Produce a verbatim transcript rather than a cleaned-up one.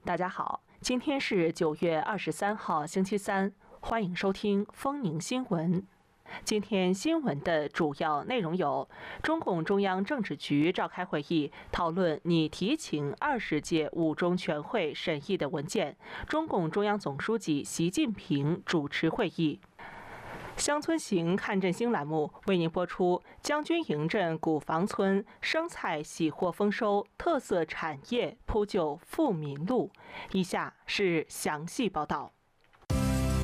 大家好，今天是九月二十三号，星期三，欢迎收听丰宁新闻。今天新闻的主要内容有：中共中央政治局召开会议，讨论拟提请二十届五中全会审议的文件。中共中央总书记习近平主持会议。乡村行看振兴栏目为您播出将军营镇古房村生菜喜获丰收，特色产业铺就富民路。以下是详细报道。